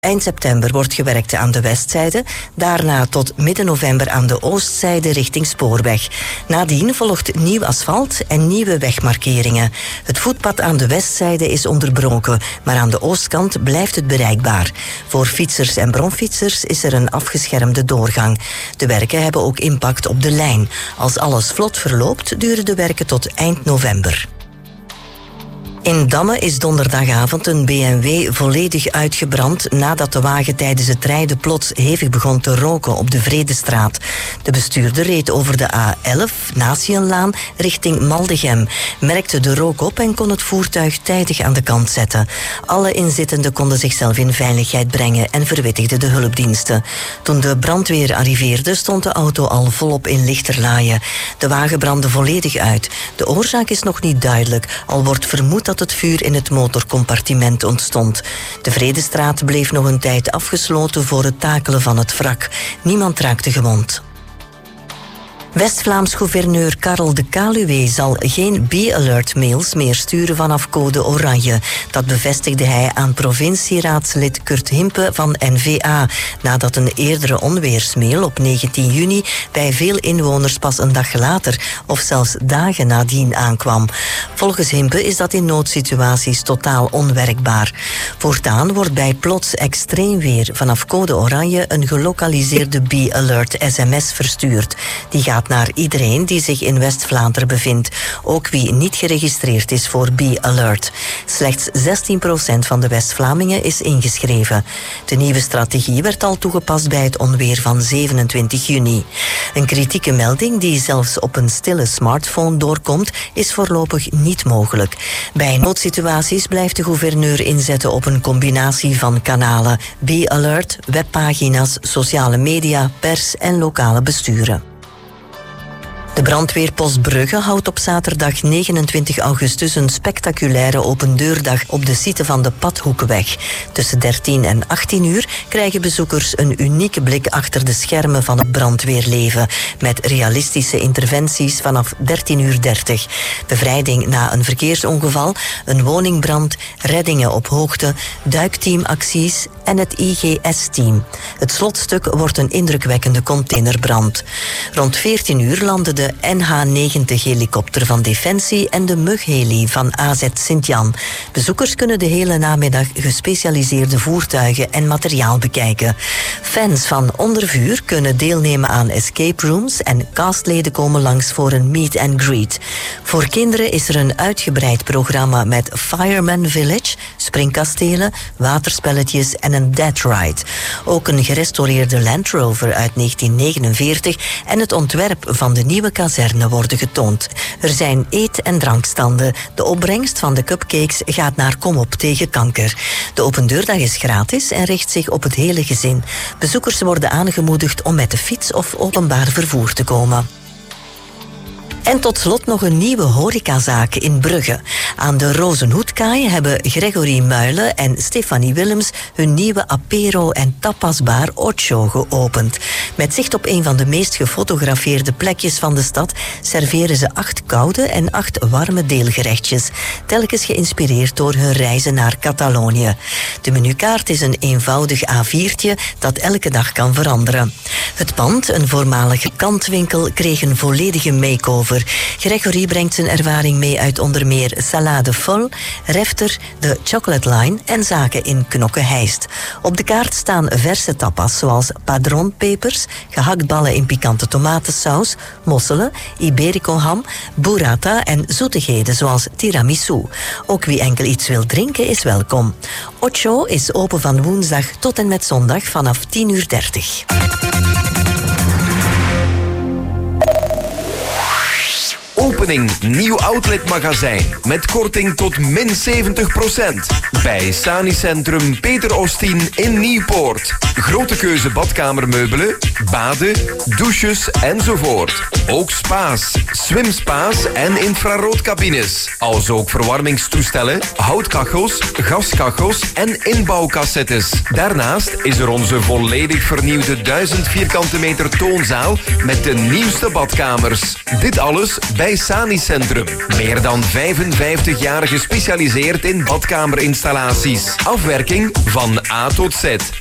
Eind september wordt gewerkt aan de westzijde, daarna tot midden november aan de oostzijde richting Spoorweg. Nadien volgt nieuw asfalt en nieuwe wegmarkeringen. Het voetpad aan de westzijde is onderbroken, maar aan de oostkant blijft het bereikbaar. Voor fietsers en bromfietsers is er een afgeschermde doorgang. De werken hebben ook impact op de lijn. Als alles vlot verloopt, duren de werken tot eind november. In Damme is donderdagavond een BMW volledig uitgebrand nadat de wagen tijdens het rijden plots hevig begon te roken op de Vredestraat. De bestuurder reed over de A11, Natiënlaan, richting Maldegem, merkte de rook op en kon het voertuig tijdig aan de kant zetten. Alle inzittenden konden zichzelf in veiligheid brengen en verwittigden de hulpdiensten. Toen de brandweer arriveerde, stond de auto al volop in lichterlaaien. De wagen brandde volledig uit. De oorzaak is nog niet duidelijk, al wordt vermoed dat het vuur in het motorcompartiment ontstond. De Vredestraat bleef nog een tijd afgesloten voor het takelen van het wrak. Niemand raakte gewond. West-Vlaams gouverneur Karel de Kaluwe zal geen B-alert-mails meer sturen vanaf code oranje. Dat bevestigde hij aan provincieraadslid Kurt Himpe van N-VA, nadat een eerdere onweersmail op 19 juni bij veel inwoners pas een dag later of zelfs dagen nadien aankwam. Volgens Himpe is dat in noodsituaties totaal onwerkbaar. Voortaan wordt bij plots extreem weer vanaf code oranje een gelokaliseerde B-alert-sms verstuurd. Die gaat naar iedereen die zich in West-Vlaanderen bevindt, ook wie niet geregistreerd is voor B-alert. Slechts 16% van de West-Vlamingen is ingeschreven. De nieuwe strategie werd al toegepast bij het onweer van 27 juni. Een kritieke melding die zelfs op een stille smartphone doorkomt, is voorlopig niet mogelijk. Bij noodsituaties blijft de gouverneur inzetten op een combinatie van kanalen: B-alert, webpagina's, sociale media, pers en lokale besturen. De brandweerpost Brugge houdt op zaterdag 29 augustus een spectaculaire opendeurdag op de site van de Padhoekweg. Tussen 13 en 18 uur krijgen bezoekers een unieke blik achter de schermen van het brandweerleven, met realistische interventies vanaf 13:30 uur. Bevrijding na een verkeersongeval, een woningbrand, reddingen op hoogte, duikteamacties en het IGS-team. Het slotstuk wordt een indrukwekkende containerbrand. Rond 14 uur landen de NH-90-helikopter van Defensie en de MUG-heli van AZ Sint-Jan. Bezoekers kunnen de hele namiddag gespecialiseerde voertuigen en materiaal bekijken. Fans van Onder Vuur kunnen deelnemen aan escape rooms en castleden komen langs voor een meet and greet. Voor kinderen is er een uitgebreid programma met Fireman Village, springkastelen, waterspelletjes en een dead ride. Ook een gerestaureerde Land Rover uit 1949 en het ontwerp van de nieuwe kazerne worden getoond. Er zijn eet- en drankstanden. De opbrengst van de cupcakes gaat naar Kom op tegen kanker. De opendeurdag is gratis en richt zich op het hele gezin. Bezoekers worden aangemoedigd om met de fiets of openbaar vervoer te komen. En tot slot nog een nieuwe horecazaak in Brugge. Aan de Rozenhoedkaai hebben Gregory Muilen en Stefanie Willems hun nieuwe apero- en tapasbar Ocho geopend. Met zicht op een van de meest gefotografeerde plekjes van de stad serveren ze 8 koude en 8 warme deelgerechtjes, telkens geïnspireerd door hun reizen naar Catalonië. De menukaart is een eenvoudig A4'tje dat elke dag kan veranderen. Het pand, een voormalige kantwinkel, kreeg een volledige make-over. Gregory brengt zijn ervaring mee uit onder meer Salade Vol, Refter, de Chocolate Line en zaken in Knokke-Heist. Op de kaart staan verse tapas zoals padronpepers, gehaktballen in pikante tomatensaus, mosselen, iberico-ham, burrata en zoetigheden zoals tiramisu. Ook wie enkel iets wil drinken is welkom. Ocho is open van woensdag tot en met zondag vanaf 10:30 uur. Opening nieuw outletmagazijn met korting tot min 70% bij Sani Centrum Peter Ostien in Nieuwpoort. Grote keuze badkamermeubelen, baden, douches enzovoort. Ook spa's, swimspa's en infraroodcabines. Als ook verwarmingstoestellen, houtkachels, gaskachels en inbouwcassettes. Daarnaast is er onze volledig vernieuwde 1000 vierkante meter toonzaal met de nieuwste badkamers. Dit alles bij bij Sani Centrum. Meer dan 55 jaar gespecialiseerd in badkamerinstallaties. Afwerking van A tot Z.